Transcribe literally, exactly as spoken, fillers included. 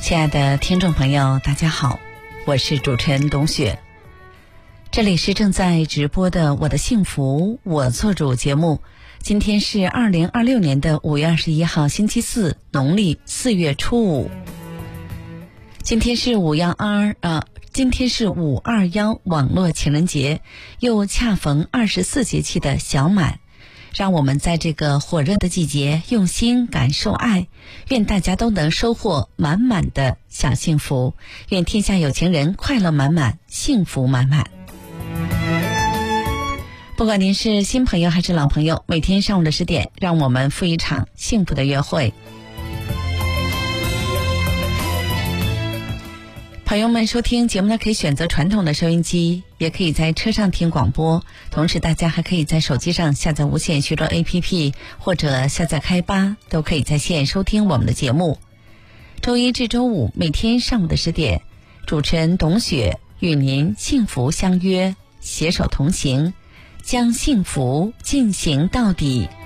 亲爱的听众朋友，大家好，我是主持人董雪。这里是正在直播的我的幸福我做主节目。今天是二零二六年的五月二十一号星期四，农历四月初五。今天是五幺二呃，今天是五二幺网络情人节，又恰逢二十四节气的小满。让我们在这个火热的季节用心感受爱，愿大家都能收获满满的小幸福，愿天下有情人快乐满满，幸福满满。不管您是新朋友还是老朋友，每天上午的十点，让我们赴一场幸福的约会。朋友们收听节目呢，可以选择传统的收音机，也可以在车上听广播，同时大家还可以在手机上下载无线徐州 A P P 或者下载开吧，都可以在线收听我们的节目。周一至周五每天上午的十点，主持人董雪与您幸福相约，携手同行，将幸福进行到底。